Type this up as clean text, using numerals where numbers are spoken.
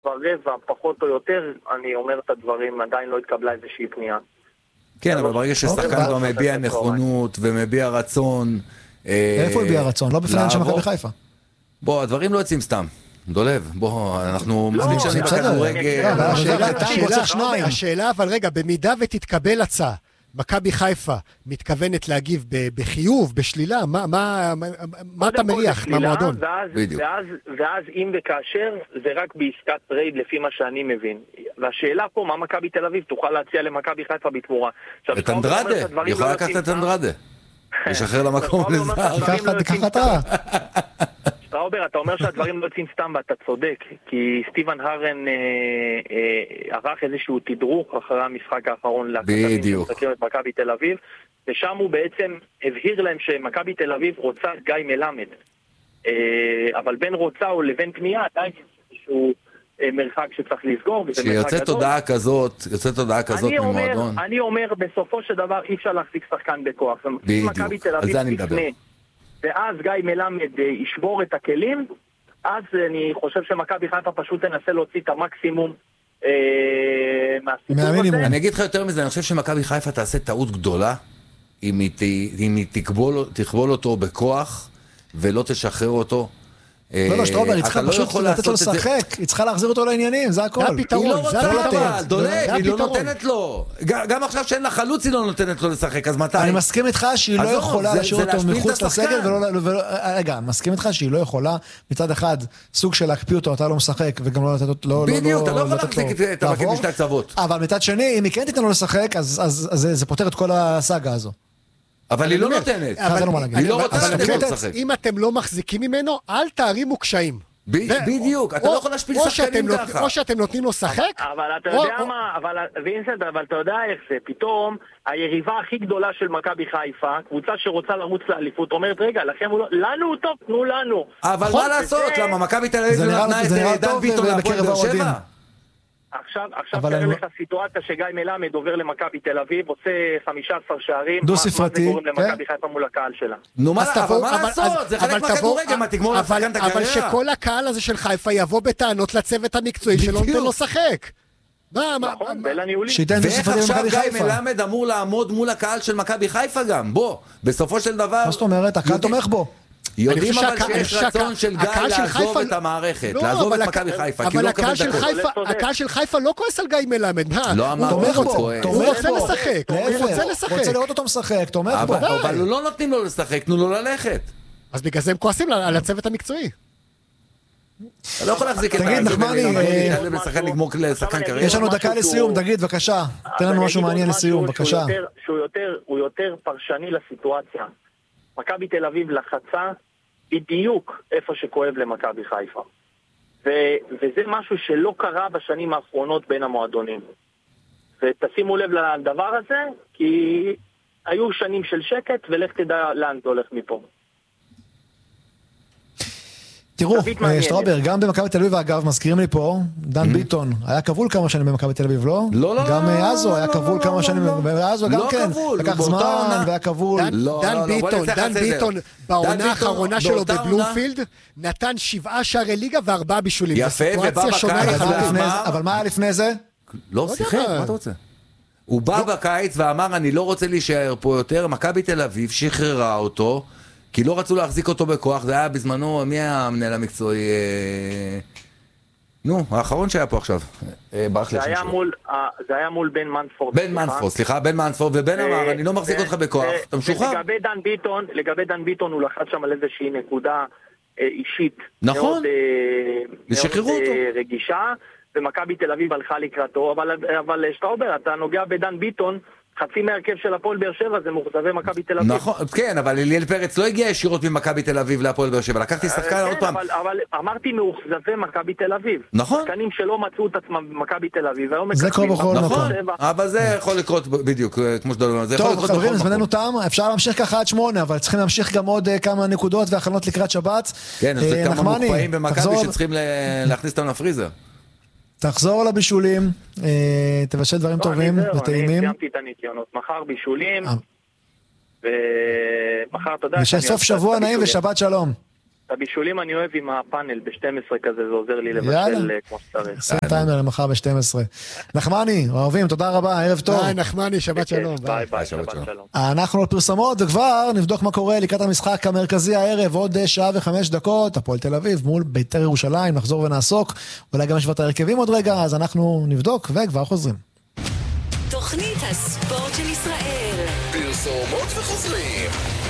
ברבע, פחות או יותר, אני אומר את הדברים, עדיין לא התקבלה איזושהי פנייה. כן, אבל ברגע ששחקן כבר מביע נכונות ומביע רצון... איפה הוא מביע רצון? לא בפני אנשי מכבי חיפה. בוא, הדברים לא יוצאים סתם. דולב, בוא, אנחנו מספיק שאני בכדורגל. השאלה, אבל רגע, במידה ותתקבל הצעה, מכבי חיפה מתכוונת להגיב בחיוב, בשלילה, מה אתה מריח מהמועדון? ואז אם וכאשר זה רק בעסקת טרייד לפי מה שאני מבין. והשאלה פה, מה מכבי תל אביב תוכל להציע למכבי חיפה בתמורה? את אנדרדה, יכולה לקחת את אנדרדה. לשחרר למקום לזר. תיקח אתה. שטראובר, אתה אומר שהדברים לא יוצאים סתם ואתה צודק, כי סטיבן הרן ערך איזשהו תדרוך אחרי המשחק האחרון בדיוק. להכתבים את מכבי תל אביב, ושם הוא בעצם הבהיר להם שמכבי תל אביב רוצה גיא מלמד. אבל בין רוצה או לבין פנייה, עדיין איזשהו מרחק שצריך לסגור. שיוצאת תודעה כזאת, ממועדון. אני אומר, בסופו של דבר אי אפשר להחזיק שחקן בכוח. בדיוק, על זה אני מדבר. ואז גיא מלמד ישבור את הכלים, אז אני חושב שמכבי חיפה פשוט תנסה להוציא את המקסימום מהסיפור הזה. אני אגיד לך יותר מזה, אני חושב שמכבי חיפה תעשה טעות גדולה, אם היא תכבול אותו בכוח, ולא תשחרר אותו. לא, שטראובר, היא צריכה פשוט לתת לו לשחק, היא צריכה להחזיר אותו לעניינים, זה הכל. היא לא רוצה אבל, דולב, היא לא נותנת לו. גם עכשיו שאין לה חלוץ היא לא נותנת לו לשחק, אז מתי? אני מסכים איתך שהיא לא יכולה להשאיר אותו מחוץ לסגל, רגע, מסכים איתך שהיא לא יכולה, מצד אחד, סוג של להקפיא אותו, אתה לא משחק, וגם לא לתת לו... בדיוק, אתה לא יכול להחזיק את המקד משתי הקצוות. אבל מצד שני, אם היא כן תיתן לו לשחק, אז זה פותר את כל הסאגה הזו. אבל היא לא נותנת. היא לא רוצה לתת לו לשחק. אם אתם לא מחזיקים ממנו, אל תערימו קשיים. בדיוק, אתה לא יכול להשפיל שחקנים ככה. או שאתם נותנים לו שחק. אבל אתה יודע מה, וינסנט, אבל אתה יודע איך זה, פתאום היריבה הכי גדולה של מכבי חיפה, קבוצה שרוצה לרוץ לאליפות, אומרת רגע, לכם לנו הוא טוב, תנו לנו. אבל מה לעשות, למה מכבי תל אביב נתנה את דן ביטון להפועל באר שבע? עכשיו תראה לך סיטואציה שגיא מלמד עובר למכבי תל אביב, עושה 15 שערים, דו ספרתי, מה זה גורם למכבי חיפה מול הקהל שלה? נו מה לעשות? זה חלק מהכדורגל, מה תגמור לשחקן את הקריירה? אבל שכל הקהל הזה של חיפה יבוא בטענות לצוות המקצועי שלא נותן לו לשחק. נכון, בין הניהולים. ואיך עכשיו גיא מלמד אמור לעמוד מול הקהל של מכבי חיפה גם? בוא, בסופו של דבר... מה זאת אומרת? הקהל תומך בו. יודעים אבל שיש רצון של גיא לעזוב את המערכת, לעזוב את מכבי חיפה, אבל הקהל של חיפה לא כועס על גיא מלמד, לא אמר הוא רוצה לשחק, הוא רוצה לראות אותו משחק, תומך בו. אבל לא נותנים לו לשחק, תנו לו ללכת. אז בגלל זה הם כועסים על הצוות המקצועי. אתה לא יכול להחזיק את זה. יש לנו דקה לסיום, תגיד, בבקשה. תן לנו משהו מעניין לסיום, בבקשה. שהוא יותר פרשני לסיטואציה. מכבי תל אביב לחצה בדיוק איפה שכואב למכבי חיפה. וזה משהו שלא קרה בשנים האחרונות בין המועדונים. ותשימו לב לדבר הזה, כי היו שנים של שקט, ולך תדע לאן זה הולך מפה. תראו, שטראובר, גם במכבי תל אביב, אגב, מזכירים לי פה, דן ביטון, היה כבול כמה שנים במכבי תל אביב, לא? לא, לא, גם אזו היה כבול כמה שנים, ואזו גם כן, לקח זמן, והיה כבול. דן ביטון, בעונה האחרונה שלו בבלומפילד, נתן 7 שערי ליגה ו4 בישולים. יפה, ובא בקיץ, אבל מה היה לפני זה? לא, שיחק, מה אתה רוצה? הוא בא בקיץ ואמר, אני לא רוצה להישאר פה יותר, מכבי תל אביב שחררה אותו, כי לא רצו להחזיק אותו בכוח, זה היה בזמנו, מי היה המנהל המקצועי? נו, האחרון שהיה פה עכשיו. זה היה מול בן מנספורד. בן מנספורד, סליחה, בן מנספורד, ובן אמר, אני לא מחזיק אותך בכוח, אתה משוחרר. לגבי דן ביטון, הוא לחץ שם על איזושהי נקודה אישית. נכון, מאוד רגישה, ומכבי תל אביב הלכה לקראתו, אבל שטראובר, אתה נוגע בדן ביטון, חצי מהרכב של הפועל באר שבע זה מוחזבי מכבי תל אביב. נכון, כן, אבל אליאל פרץ לא הגיע ישירות ממכבי תל אביב להפועל באר שבע. לקחתי שחקן עוד פעם. אבל אמרתי מאוכזבי מכבי תל אביב. נכון. שחקנים שלא מצאו את עצמם במכבי תל אביב. זה קורה בכל מקום. אבל זה יכול לקרות בדיוק, כמו שאתה אומר. טוב, חברים, זמננו תם. אפשר להמשיך ככה עד 8, אבל צריכים להמשיך גם עוד כמה נקודות והכנות לקראת שבת. כן, יש כמה מוקפאים במכבי שצריכים להכניס אותם לפריזר. תחזור לבישולים, תבשל דברים טובים וטעימים. אני סיימתי את הניקיונות, מחר בישולים, ומחר תודה. ושסוף שבוע נעים ושבת שלום. את הבישולים אני אוהב עם הפאנל ב-12 כזה, זה עוזר לי לבשל כמו שצריך. שים טיימר למחר ב-12. נחמני, אוהבים, תודה רבה, ערב טוב. ביי, נחמני, שבת שלום. ביי, ביי, שבת שלום. אנחנו לפרסומות, וכבר נבדוק מה קורה לקראת המשחק המרכזי הערב, עוד 1:05 דקות, הפועל תל אביב מול בית"ר ירושלים, נחזור ונעסוק, אולי גם ישיבת ההרכבים עוד רגע, אז אנחנו נבדוק וכבר חוזרים. תוכנית הספורט של ישראל. פרסומות וחוזרים.